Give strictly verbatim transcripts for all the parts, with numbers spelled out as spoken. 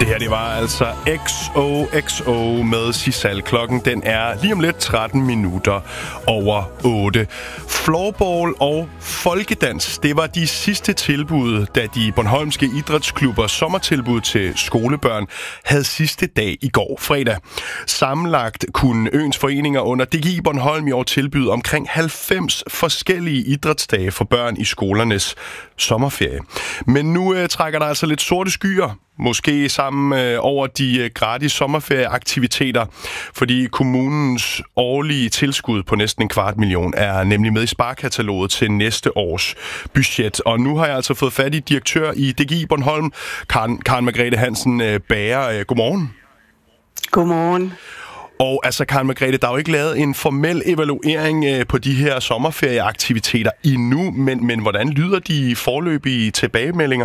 Det her, det var altså X O X O med Sisal. Klokken, den er lige om lidt tretten minutter over otte. Floorball og folkedans, det var de sidste tilbud, da de bornholmske idrætsklubber sommertilbud til skolebørn havde sidste dag i går fredag. Sammenlagt kunne øens foreninger under D G I Bornholm i år tilbyde omkring halvfems forskellige idrætsdage for børn i skolernes sommerferie. Men nu øh, trækker der altså lidt sorte skyer, måske sammen øh, over de øh, gratis sommerferieaktiviteter, fordi kommunens årlige tilskud på næsten en kvart million er nemlig med i sparkataloget til næste års budget. Og nu har jeg altså fået fat i direktør i D G I Bornholm, Karen, Karen Margrethe Hansen øh, Bager. Øh, godmorgen. Godmorgen. Og altså, Karen Margrethe, der er jo ikke lavet en formel evaluering øh, på de her sommerferieaktiviteter endnu, men, men hvordan lyder de foreløbige tilbagemeldinger?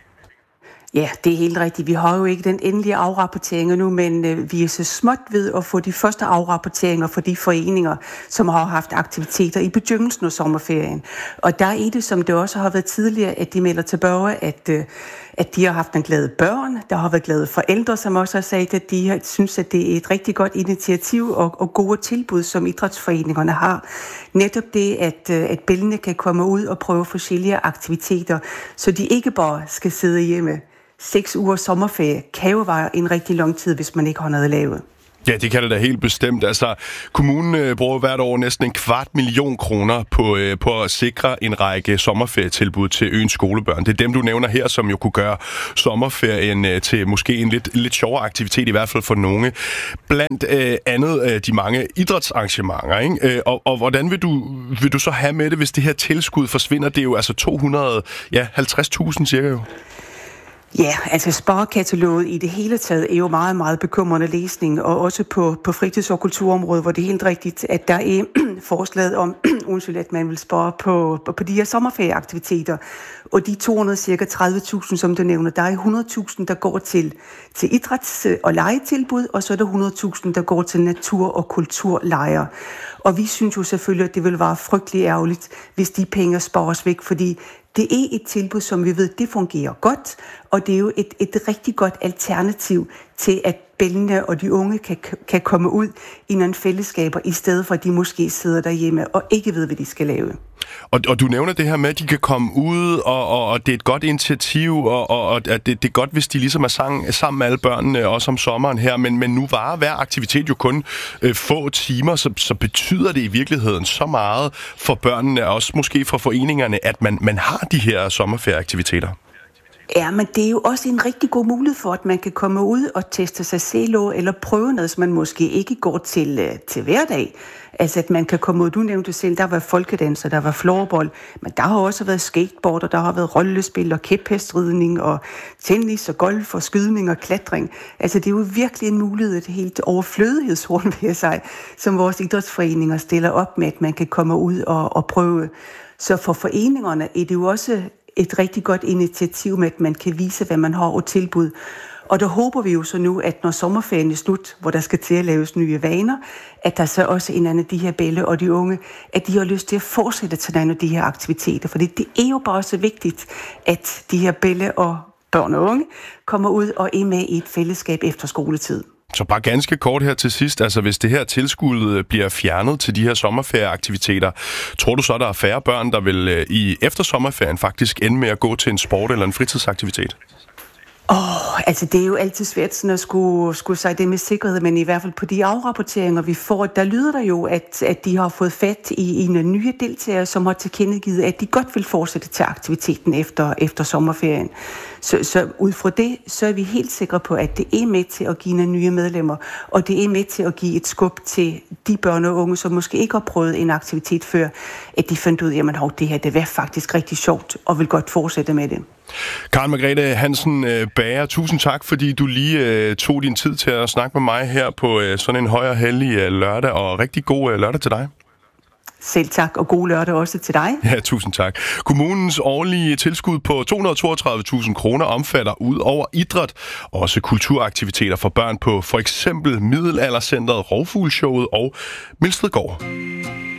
Ja, det er helt rigtigt. Vi har jo ikke den endelige afrapportering nu, men øh, vi er så småt ved at få de første afrapporteringer for de foreninger, som har haft aktiviteter i begyndelsen af sommerferien. Og der er det, som det også har været tidligere, at de melder tilbage, at, øh, at de har haft en glade børn. Der har været glade forældre, som også har sagt, at de synes, at det er et rigtig godt initiativ og, og gode tilbud, som idrætsforeningerne har. Netop det, at, at bellene kan komme ud og prøve forskellige aktiviteter, så de ikke bare skal sidde hjemme. Seks uger sommerferie kan jo være en rigtig lang tid, hvis man ikke har noget at lave. Ja, det kan det da helt bestemt. Altså, kommunen øh, bruger hvert år næsten en kvart million kroner på, øh, på at sikre en række sommerferietilbud til øens skolebørn. Det er dem, du nævner her, som jo kunne gøre sommerferien øh, til måske en lidt, lidt sjovere aktivitet, i hvert fald for nogle. Blandt øh, andet øh, de mange idrætsarrangementer, ikke? Øh, og, og hvordan vil du, vil du så have med det, hvis det her tilskud forsvinder? Det er jo altså to hundrede og halvtreds tusind cirka jo. Ja, altså sparekataloget i det hele taget er jo meget, meget bekymrende læsning, og også på, på fritids- og kulturområdet, hvor det er helt rigtigt, at der er forslaget om, undskyld, at man vil spare på, på, på de her sommerferieaktiviteter, og de to hundrede cirka tredive tusind, som du nævner, der er hundrede tusind, der går til, til idræts- og legetilbud, og så er der hundrede tusind, der går til natur- og kulturlejre. Og vi synes jo selvfølgelig, at det vil være frygtelig ærgerligt, hvis de penge spares væk, fordi det er et tilbud, som vi ved, det fungerer godt, og det er jo et, et rigtig godt alternativ til, at bellene og de unge kan, kan komme ud i nogle fællesskaber, i stedet for at de måske sidder derhjemme og ikke ved, hvad de skal lave. Og, og du nævner det her med, at de kan komme ud, og, og, og det er et godt initiativ, og, og, og at det, det er godt, hvis de ligesom er sang, sammen med alle børnene, også om sommeren her, men, men nu varer hver aktivitet jo kun øh, få timer, så, så betyder det i virkeligheden så meget for børnene, og også måske for foreningerne, at man, man har de her sommerferieaktiviteter. Ja, men det er jo også en rigtig god mulighed for, at man kan komme ud og teste sig selv eller prøve noget, som man måske ikke går til, til hverdag. Altså, at man kan komme ud, du nævnte selv, der var folkedanser, der var floorball, men der har også været skateboard, og der har været rollespil og kæphestridning og tennis og golf og skydning og klatring. Altså, det er jo virkelig en mulighed, et helt overflødighedshorn, vil jeg sige, som vores idrætsforeninger stiller op med, at man kan komme ud og, og prøve. Så for foreningerne er det jo også et rigtig godt initiativ med, at man kan vise, hvad man har og tilbud. Og der håber vi jo så nu, at når sommerferien er slut, hvor der skal til at laves nye vaner, at der så også en af de her bella og de unge, at de har lyst til at fortsætte til nogle af de her aktiviteter. For det er jo bare så vigtigt, at de her bella og børn og unge kommer ud og er med i et fællesskab efter skoletid. Så bare ganske kort her til sidst, altså hvis det her tilskud bliver fjernet til de her sommerferieaktiviteter, tror du så, der er færre børn, der vil i efter sommerferien faktisk ende med at gå til en sport eller en fritidsaktivitet? Åh, oh, altså det er jo altid svært sådan at skulle, skulle sige det med sikkerhed, men i hvert fald på de afrapporteringer, vi får, der lyder der jo, at, at de har fået fat i, i nogle nye deltagere, som har tilkendegivet, at de godt vil fortsætte til aktiviteten efter, efter sommerferien. Så, så ud fra det, så er vi helt sikre på, at det er med til at give nogle nye medlemmer, og det er med til at give et skub til de børn og unge, som måske ikke har prøvet en aktivitet før, at de fandt ud af, at det her det var faktisk rigtig sjovt, og vil godt fortsætte med det. Karen Margrethe Hansen Bager, tusind tak, fordi du lige øh, tog din tid til at snakke med mig her på øh, sådan en høj og hellig øh, lørdag, og rigtig god øh, lørdag til dig. Selv tak, og god lørdag også til dig. Ja, tusind tak. Kommunens årlige tilskud på to hundrede og toogtredive tusind kroner omfatter ud over idræt også kulturaktiviteter for børn på for eksempel Middelaldercentret, Rovfuglshowet og Milstedgård.